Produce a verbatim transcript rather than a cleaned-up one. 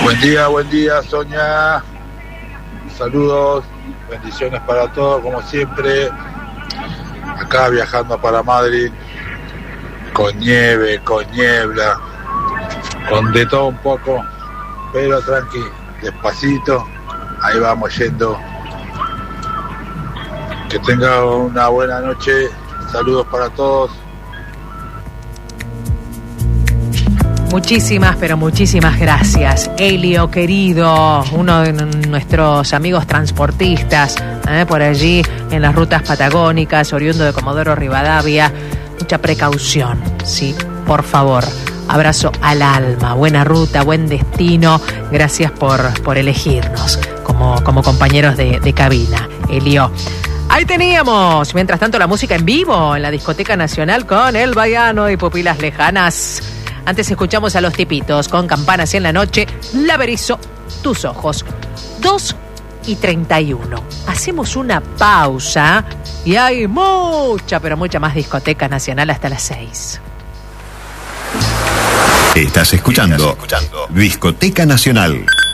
Buen día, buen día, Sonia. Saludos, bendiciones para todos, como siempre. Acá viajando para Madrid, con nieve, con niebla, con de todo un poco, pero tranqui, despacito, ahí vamos yendo. Que tenga una buena noche, saludos para todos. Muchísimas, pero muchísimas gracias, Elio querido, uno de nuestros amigos transportistas, ¿eh? por allí en las rutas patagónicas, oriundo de Comodoro Rivadavia. Mucha precaución, sí, por favor. Abrazo al alma, buena ruta, buen destino. Gracias por, por elegirnos como, como compañeros de, de cabina, Elio. Ahí teníamos, mientras tanto, la música en vivo en la Discoteca Nacional con El Baiano y Pupilas Lejanas. Antes escuchamos a Los Tipitos con Campanas en la Noche, La Berizo, Tus Ojos. dos y treinta y uno. Hacemos una pausa y hay mucha, pero mucha más Discoteca Nacional hasta las seis. Estás escuchando, Estás escuchando Discoteca Nacional.